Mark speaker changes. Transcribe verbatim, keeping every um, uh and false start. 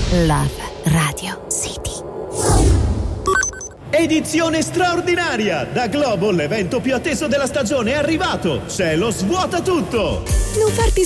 Speaker 1: Love Radio City.
Speaker 2: Edizione straordinaria! Da Globo l'evento più atteso della stagione è arrivato! C'è lo Svuota Tutto!
Speaker 3: Non farti